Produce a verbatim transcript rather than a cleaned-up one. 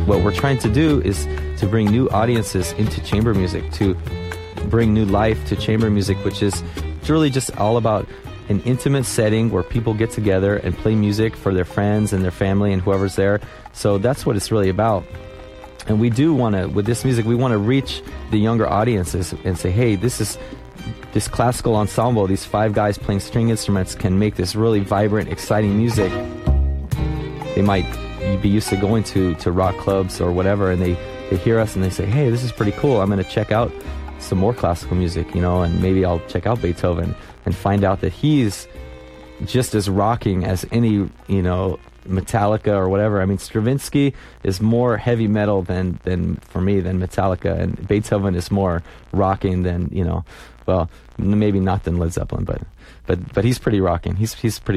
what we're trying to do is to bring new audiences into chamber music, to bring new life to chamber music, which is really just all about an intimate setting where people get together and play music for their friends and their family and whoever's there. So that's what it's really about. And we do want to, with this music, we want to reach the younger audiences and say, hey, this is this classical ensemble, these five guys playing string instruments can make this really vibrant, exciting music. They might be used to going to, to rock clubs or whatever, and they, they hear us and they say, hey, this is pretty cool. I'm going to check out some more classical music, you know, and maybe I'll check out Beethoven and find out that he's just as rocking as any, you know, Metallica or whatever. I mean, Stravinsky is more heavy metal than, than for me, than Metallica, and Beethoven is more rocking than, you know, well, maybe not than Led Zeppelin, but but but he's pretty rocking. He's he's pretty